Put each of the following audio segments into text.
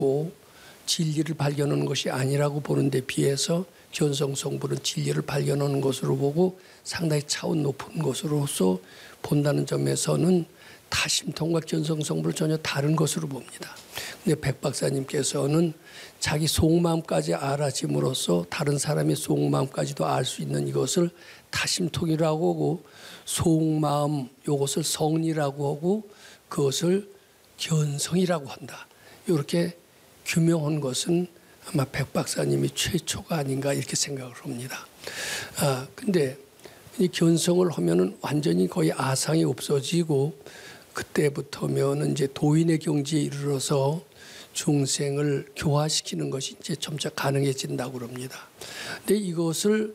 진리를 발견하는 것이 아니라고 보는 데 비해서 견성성불은 진리를 발견하는 것으로 보고 상당히 차원 높은 것으로서 본다는 점에서는 타심통과 견성성불은 전혀 다른 것으로 봅니다. 근데 백 박사님께서는 자기 속마음까지 알아짐으로써 다른 사람의 속마음까지도 알 수 있는 이것을 타심통이라고 하고, 속마음 이것을 성리라고 하고, 그것을 견성이라고 한다. 이렇게 규명한 것은 아마 백 박사님이 최초가 아닌가 이렇게 생각을 합니다. 근데 이 견성을 하면은 완전히 거의 아상이 없어지고, 그때부터면은 이제 도인의 경지에 이르러서 중생을 교화시키는 것이 이제 점차 가능해진다고 그럽니다. 근데 이것을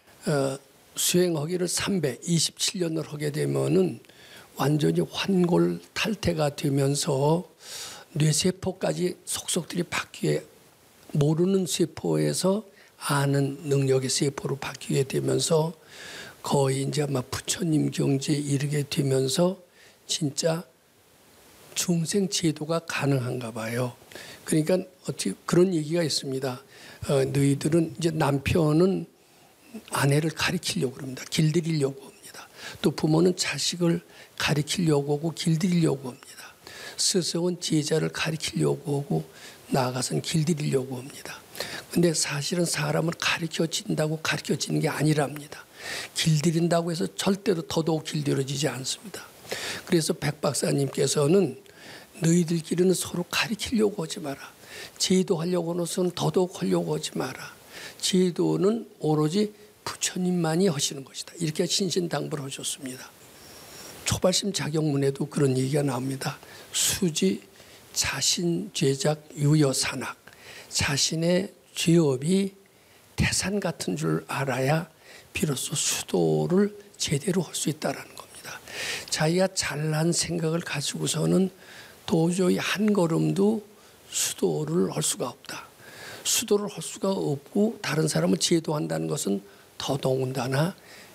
수행하기를 327년을 하게 되면은 완전히 환골탈태가 되면서 뇌세포까지 속속들이 바뀌게, 모르는 세포에서 아는 능력의 세포로 바뀌게 되면서 거의 이제 아마 부처님 경지에 이르게 되면서 진짜 중생 제도가 가능한가 봐요. 그러니까 어떻게 그런 얘기가 있습니다. 너희들은 이제 남편은 아내를 가리키려고 합니다. 길들이려고 합니다. 또 부모는 자식을 가리키려고 하고 길들이려고 합니다. 스승은 제자를 가리키려고 하고 나아가서는 길들이려고 합니다. 근데 사실은 사람을 가르쳐진다고 가르쳐지는 게 아니랍니다. 길들인다고 해서 절대로 더더욱 길들여지지 않습니다. 그래서 백 박사님께서는 너희들끼리는 서로 가르치려고 하지 마라. 제도하려고 해서는 더더욱 하려고 하지 마라. 제도는 오로지 부처님만이 하시는 것이다. 이렇게 신신당부를 하셨습니다. 초발심 자격문에도 그런 얘기가 나옵니다. 수지 자신 죄작 유여산악. 자신의 죄업이 태산 같은 줄 알아야 비로소 수도를 제대로 할 수 있다는 겁니다. 자기가 잘난 생각을 가지고서는 도저히 한 걸음도 수도를 할 수가 없다. 수도를 할 수가 없고 다른 사람을 제도한다는 것은 더더군다나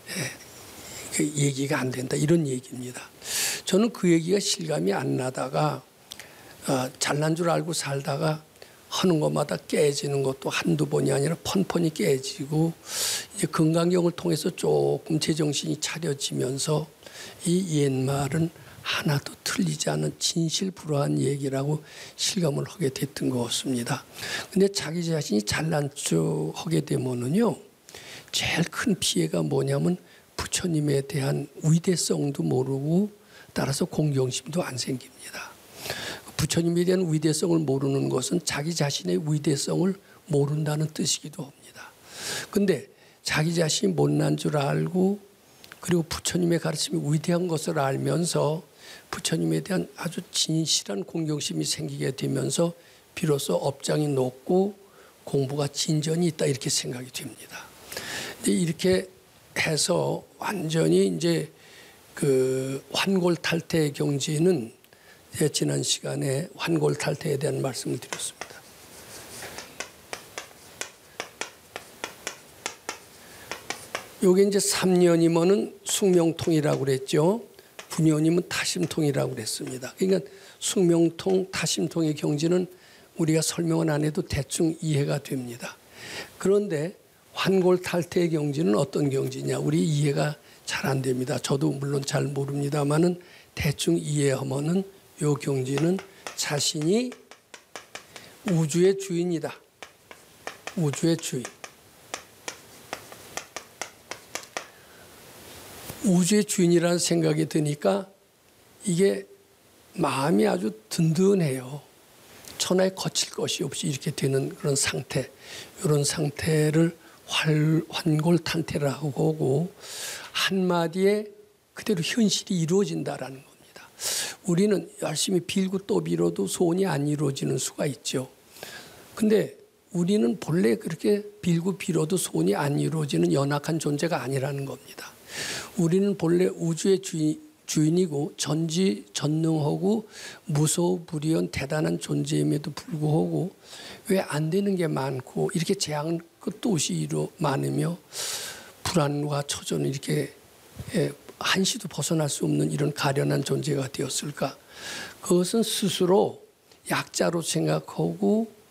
얘기가 안 된다, 이런 얘기입니다. 저는 그 얘기가 실감이 안 나다가 잘난 줄 알고 살다가 하는 것마다 깨지는 것도 한두 번이 아니라 펀펀이 깨지고, 이제 건강경을 통해서 조금 제정신이 차려지면서 이 옛말은 하나도 틀리지 않은 진실불화한 얘기라고 실감을 하게 됐던 것 같습니다. 근데 자기 자신이 잘난 척 하게 되면은요, 제일 큰 피해가 뭐냐면 부처님에 대한 위대성도 모르고 따라서 공경심도 안 생깁니다. 부처님에 대한 위대성을 모르는 것은 자기 자신의 위대성을 모른다는 뜻이기도 합니다. 그런데 자기 자신이 못난 줄 알고, 그리고 부처님의 가르침이 위대한 것을 알면서 부처님에 대한 아주 진실한 공경심이 생기게 되면서 비로소 업장이 높고 공부가 진전이 있다, 이렇게 생각이 됩니다. 이렇게 해서 완전히 이제 그 환골탈태 경지는 지난 시간에 환골탈태에 대한 말씀을 드렸습니다. 요게 이제 3년이면은 숙명통이라고 그랬죠. 9년이면 타심통이라고 그랬습니다. 그러니까 숙명통, 타심통의 경지는 우리가 설명은 안 해도 대충 이해가 됩니다. 그런데 환골탈태의 경지는 어떤 경지냐? 우리 이해가 잘 안 됩니다. 저도 물론 잘 모릅니다만은 대충 이해하면은 요 경지는 자신이 우주의 주인이다. 우주의 주인. 우주의 주인이라는 생각이 드니까 이게 마음이 아주 든든해요. 천하에 거칠 것이 없이 이렇게 되는 그런 상태, 이런 상태를 환골탈태라고 하고, 한마디에 그대로 현실이 이루어진다라는 겁니다. 우리는 열심히 빌고 또 빌어도 소원이 안 이루어지는 수가 있죠. 근데 우리는 본래 그렇게 빌고 빌어도 소원이 안 이루어지는 연약한 존재가 아니라는 겁니다. 우리는 본래 우주의 주인이고 전지전능하고 무소불위한 대단한 존재임에도 불구하고 왜 안 되는 게 많고 이렇게 재앙 끝도 없이 많으며 불안과 초전을 이렇게 한시도 벗어날 수 없는 이런 가련한 존재가 되었을까? 그것은 스스로 약자로 생각하고